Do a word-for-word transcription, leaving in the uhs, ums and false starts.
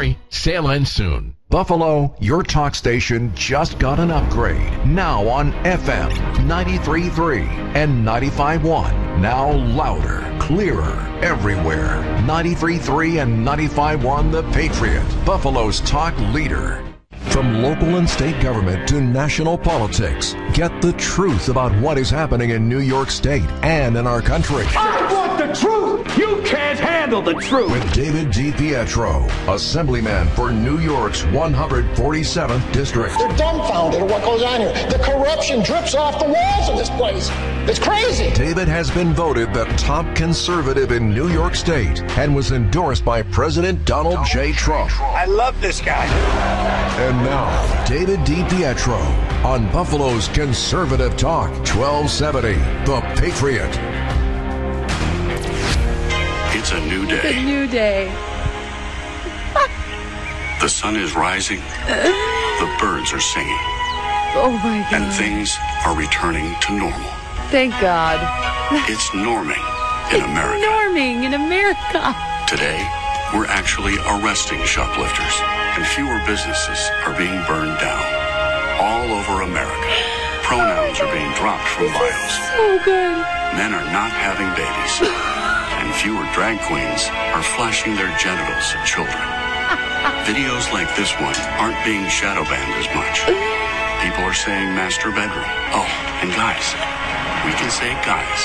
worry, sale ends soon. Buffalo, your talk station just got an upgrade. Now on F M ninety-three point three and ninety-five point one. Now louder, clearer, everywhere. ninety-three point three and ninety-five point one The Patriot, Buffalo's talk leader. From local and state government to national politics, get the truth about what is happening in New York State and in our country. I want the truth! You can't handle the truth! With David DiPietro, Assemblyman for New York's one hundred forty-seventh District. They're dumbfounded at what goes on here. The corruption drips off the walls of this place. It's crazy. David has been voted the top conservative in New York State and was endorsed by President Donald J. Trump. I love this guy. And now, David DiPietro on Buffalo's Conservative Talk, twelve seventy, The Patriot. It's a new day. It's a new day. The sun is rising. The birds are singing. Oh my God. And things are returning to normal. Thank God. It's norming in it's America. norming in America. Today, we're actually arresting shoplifters, and fewer businesses are being burned down. All over America, pronouns are being dropped from This bios. is so good. Men are not having babies, and fewer drag queens are flashing their genitals at children. Videos like this one aren't being shadow banned as much. People are saying master bedroom. Oh, and guys, we can say guys.